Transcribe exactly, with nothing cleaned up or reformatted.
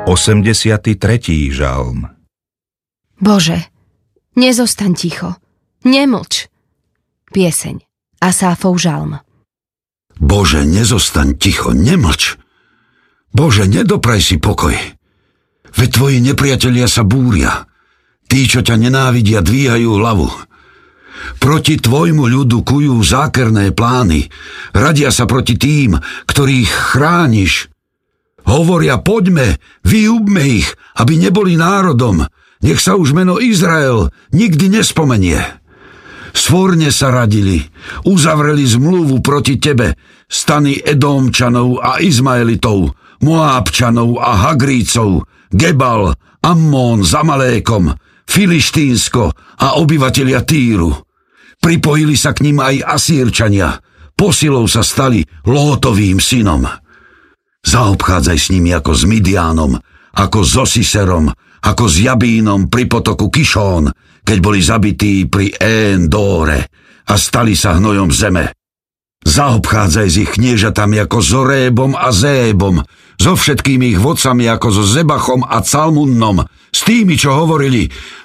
osemdesiaty tretí žalm. Bože, nezostaň ticho, nemlč. Pieseň, Asáfov žalm. Bože, nezostaň ticho, nemlč. Bože, nedopraj si pokoj. Veď tvoji nepriatelia sa búria. Tí, čo ťa nenávidia, dvíhajú hlavu. Proti tvojmu ľudu kujú zákerné plány. Radia sa proti tým, ktorých chrániš. Hovoria, poďme, vyhubme ich, aby neboli národom. Nech sa už meno Izrael nikdy nespomenie. Svorne sa radili, uzavreli zmluvu proti tebe, stany Edomčanov a Izmaelitov, Moábčanov a Hagrícov, Gebal, Ammón s Amalékom, Filištínsko a obyvatelia Týru. Pripojili sa k ním aj Asírčania, posilou sa stali Lótovým synom. Zaobchádzaj s nimi ako s Midiánom, ako so Siserom, ako s Jabínom pri potoku Kišón, keď boli zabití pri Éndóre a stali sa hnojom zeme. Zaobchádzaj s ich kniežatami ako s Orébom a Zébom, so všetkými ich vodcami ako so Zebachom a Calmunnom, s tými, čo hovorili,